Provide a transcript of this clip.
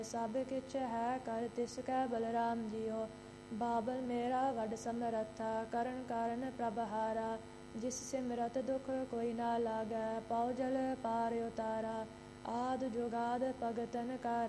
ਸਭ ਕਿਛ ਹੈ ਕਰ ਤਿਸ ਕੈ ਬਲਰਾਮ ਜੀਓ। ਬਾਬਲ ਮੇਰਾ ਵੱਡ ਸਮਰੱਥਾ ਕਰਨ ਕਾਰਨ ਪ੍ਰਭ ਹਾਰਾ। ਜਿਸ ਸਿਮਰਤ ਦੁਖ ਕੋਈ ਨਾ ਲਾਗੈ ਪਾਉ ਜਲ ਪਾਰ ਉਤਾਰਾ। ਆਦਿ ਜੁਗਾਦ ਭਗਤਨ ਕਾ